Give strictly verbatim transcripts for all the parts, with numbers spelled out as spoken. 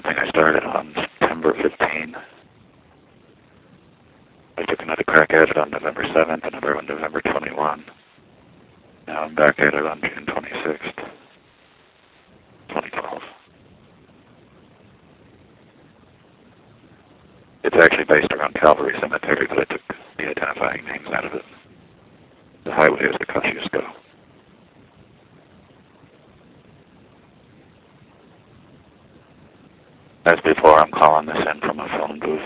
something I started on September fifteenth. I took another crack at it on November seventh, another on November twenty-first. Now I'm back at it on June twenty-sixth, twenty twelve. It's actually based around Calvary Cemetery, but I took the identifying names out of it. The highway is the Kosciuszko. As before, I'm calling this in from a phone booth.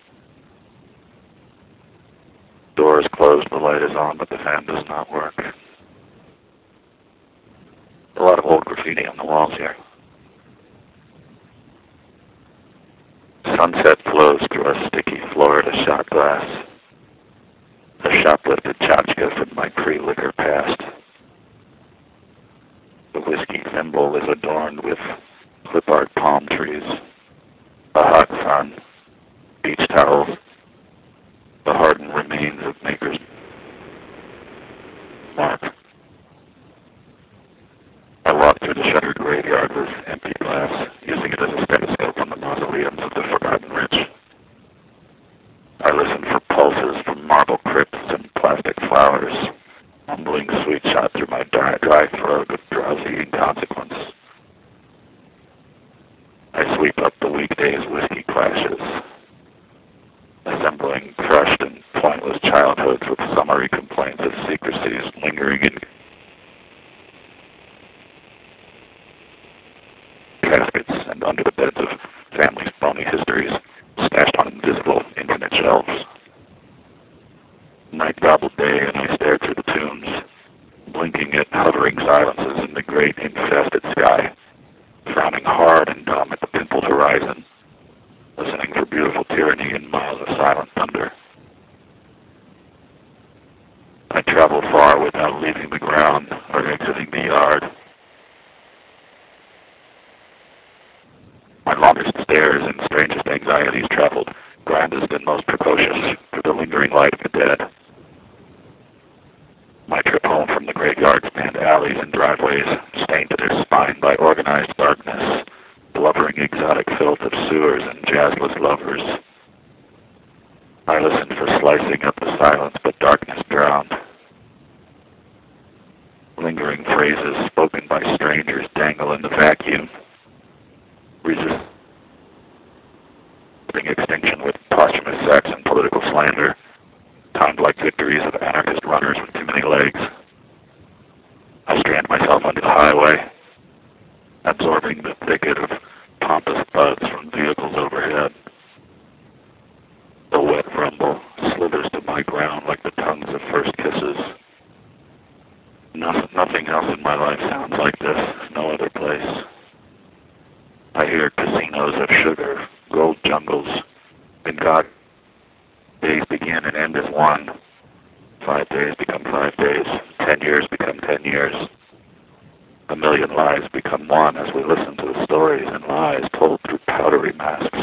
Door is closed, the light is on, but the fan does not work. A lot of old graffiti on the walls here. Sunset flows through a sticky Florida shot glass. A shoplifted tchotchke from my pre-liquor past. The whiskey thimble is adorned with clip art palm trees. A hot sun, beach towels, the hardened remains of Maker's Mark. I walk through the shuttered graveyard with empty glass, using it as a stethoscope on the mausoleums of the forgotten rich. I listen for pulses from marble crypts and plastic flowers, mumbling sweet shot through my dry, dry throat with drowsy inconsequence. I sweep up the weekday's whiskey clashes, assembling crushed and pointless childhoods with summary complaints of secrecies lingering in caskets and under the beds of families' phony histories, stashed on invisible infinite shelves. Night gobbled day, and I stare through the tombs, blinking at hovering silences in the great infested sky, frowning hard and dumb at the pimpled horizon, listening for beautiful tyranny in miles of silent thunder. I travel far without leaving the ground or exiting the yard. My longest stares and strangest anxieties traveled, grandest and most precocious, through the lingering light of the dead. My trip home from the graveyard spanned alleys and driveways, stained to their spine by organized darkness, blubbering exotic filth of sewers and jazzless lovers. I listened for slicing up the silence, but darkness drowned. Lingering phrases spoken by strangers dangle in the vacuum, resisting extinction with posthumous sex and political slander, timed like victories of anarchist runners with too many legs. I strand myself onto the highway, absorbing the thicket of pompous thuds from vehicles overhead. The wet rumble slithers to my ground like the tongues of first kisses. Nothing, nothing else in my life sounds like this, no other place. I hear casinos of sugar, gold jungles, and God, days begin and end as one. Five days become five days, ten years become ten years. A million lives become one as we listen to the stories and lies told through powdery masks.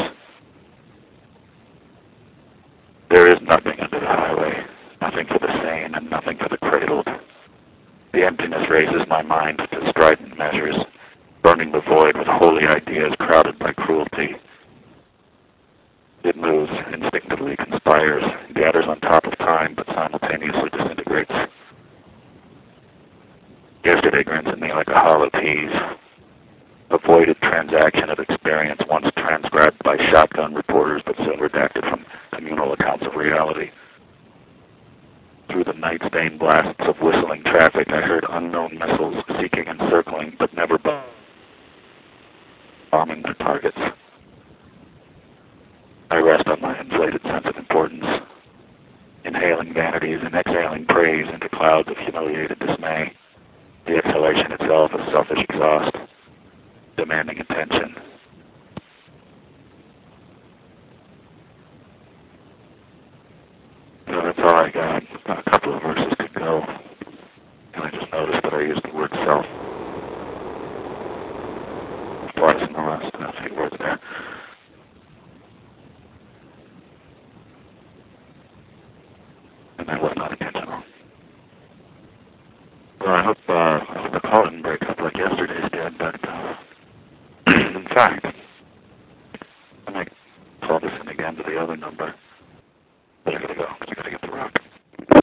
There is nothing under the highway, nothing for the sane and nothing for the cradled. The emptiness raises my mind to strident measures, burning the void with holy ideas crowded by cruelty. It moves, instinctively conspires, gathers on top of time, but simultaneously disintegrates. Yesterday grins at me like a hollow tease, a voided transaction of experience once transcribed by shotgun reporters but soon redacted from communal accounts of reality. Through the night-stained blasts of whistling traffic, I heard unknown missiles seeking and circling, but never bombing their targets. I rest on my inflated sense of importance, inhaling vanities and exhaling praise into clouds of humiliated dismay. The exhalation itself is selfish exhaust, demanding attention. So that's all I got. A couple of verses to go. And I just noticed that I used the word self twice in the last uh, few words there. And that was not intentional. Well, I hope, uh, I hope the call didn't break up like yesterday's did, but uh, in fact, other number.